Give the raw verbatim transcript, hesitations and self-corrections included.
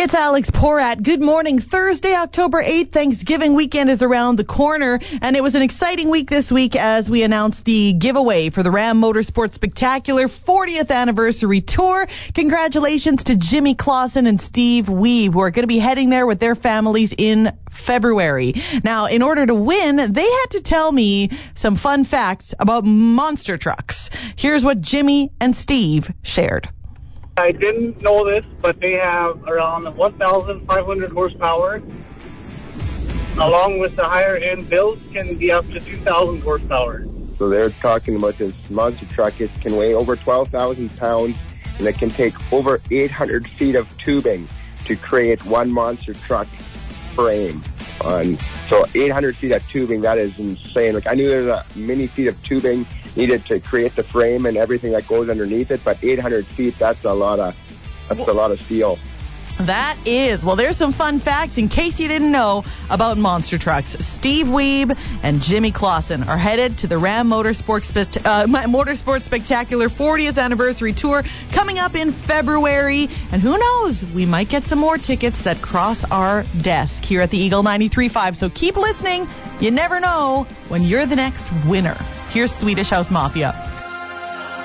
It's Alex Porat. Good morning. Thursday, October eighth. Thanksgiving weekend is around the corner, and it was an exciting week this week as we announced the giveaway for the Ram Motorsports Spectacular fortieth Anniversary Tour. Congratulations to Jimmy Clausen and Steve Wiebe, who are going to be heading there with their families in February. Now, in order to win, they had to tell me some fun facts about monster trucks. Here's what Jimmy and Steve shared. I didn't know this, but they have around one thousand five hundred horsepower. Along with the higher end builds can be up to two thousand horsepower. So they're talking about this monster truck. It can weigh over twelve thousand pounds, and it can take over eight hundred feet of tubing to create one monster truck frame. On so eight hundred feet of tubing, that is insane. Like, I knew there was a many feet of tubing needed to create the frame and everything that goes underneath it, but eight hundred feet, that's a lot of that's a lot of steel. That is. Well, there's some fun facts in case you didn't know about monster trucks. Steve Wiebe and Jimmy Clausen are headed to the Ram Motorsports, Spe- uh, Motorsports Spectacular fortieth Anniversary Tour coming up in February. And who knows, we might get some more tickets that cross our desk here at the Eagle ninety-three point five. So keep listening. You never know when you're the next winner. Here's Swedish House Mafia.